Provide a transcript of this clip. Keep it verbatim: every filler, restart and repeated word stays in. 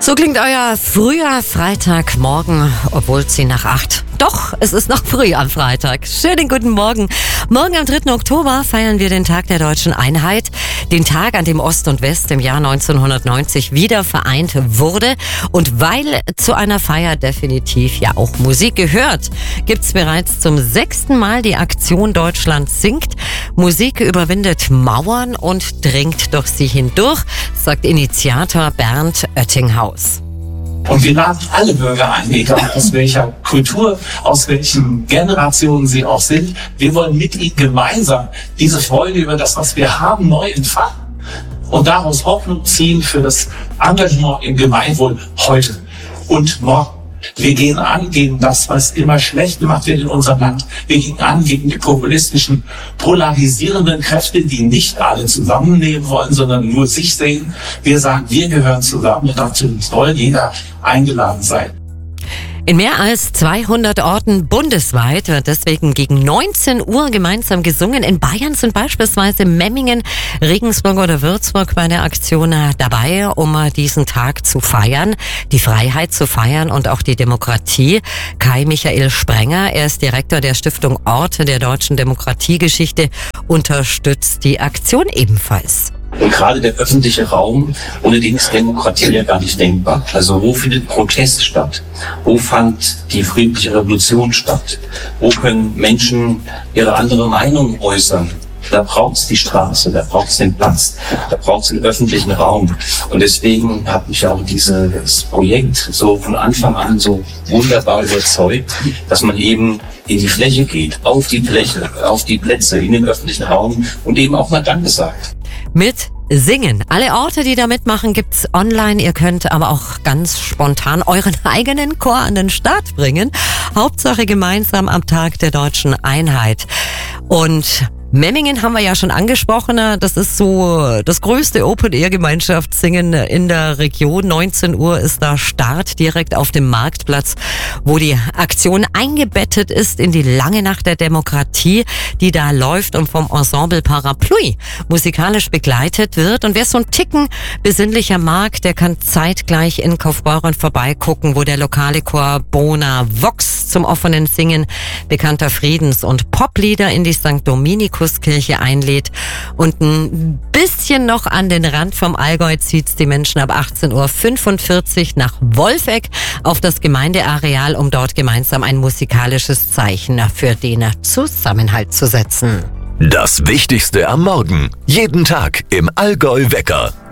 So klingt euer früher Freitagmorgen, obwohl zehn nach acht. Doch, es ist noch früh am Freitag. Schönen guten Morgen. Morgen am dritten Oktober feiern wir den Tag der deutschen Einheit. Den Tag, an dem Ost und West im Jahr neunzehnhundertneunzig wieder vereint wurde. Und weil zu einer Feier definitiv ja auch Musik gehört, gibt's bereits zum sechsten Mal die Aktion Deutschland singt. Musik überwindet Mauern und dringt durch sie hindurch, sagt Initiator Bernd Oettinghaus. Und wir laden alle Bürger ein, egal aus welcher Kultur, aus welchen Generationen sie auch sind. Wir wollen mit ihnen gemeinsam diese Freude über das, was wir haben, neu entfachen und daraus Hoffnung ziehen für das Engagement im Gemeinwohl heute und morgen. Wir gehen an gegen das, was immer schlecht gemacht wird in unserem Land. Wir gehen an gegen die populistischen, polarisierenden Kräfte, die nicht alle zusammennehmen wollen, sondern nur sich sehen. Wir sagen, wir gehören zusammen und dazu soll jeder eingeladen sein. In mehr als zweihundert Orten bundesweit wird deswegen gegen neunzehn Uhr gemeinsam gesungen. In Bayern sind beispielsweise Memmingen, Regensburg oder Würzburg bei der Aktion dabei, um diesen Tag zu feiern, die Freiheit zu feiern und auch die Demokratie. Kai Michael Sprenger, er ist Direktor der Stiftung Orte der deutschen Demokratiegeschichte, unterstützt die Aktion ebenfalls. Und gerade der öffentliche Raum, ohne den ist Demokratie ja gar nicht denkbar. Also wo findet Protest statt? Wo fand die friedliche Revolution statt? Wo können Menschen ihre andere Meinung äußern? Da braucht's die Straße, da braucht's den Platz, da braucht's den öffentlichen Raum. Und deswegen hat mich auch dieses Projekt so von Anfang an so wunderbar überzeugt, dass man eben in die Fläche geht, auf die Fläche, auf die Plätze, in den öffentlichen Raum und eben auch mal Danke sagt. Mit Singen. Alle Orte, die da mitmachen, gibt's online. Ihr könnt aber auch ganz spontan euren eigenen Chor an den Start bringen. Hauptsache gemeinsam am Tag der deutschen Einheit. Und Memmingen haben wir ja schon angesprochen. Das ist so das größte Open-Air-Gemeinschaftssingen in der Region. neunzehn Uhr ist da Start direkt auf dem Marktplatz, wo die Aktion eingebettet ist in die lange Nacht der Demokratie, die da läuft und vom Ensemble Parapluie musikalisch begleitet wird. Und wer so einen Ticken besinnlicher mag, der kann zeitgleich in Kaufbeuren vorbeigucken, wo der lokale Chor Bona Vox zum offenen Singen bekannter Friedens- und Poplieder in die Sankt Dominikus-Kirche einlädt. Und ein bisschen noch an den Rand vom Allgäu zieht's die Menschen ab achtzehn Uhr fünfundvierzig nach Wolfegg auf das Gemeindeareal, um dort gemeinsam ein musikalisches Zeichen für den Zusammenhalt zu setzen. Das Wichtigste am Morgen. Jeden Tag im Allgäu Wecker.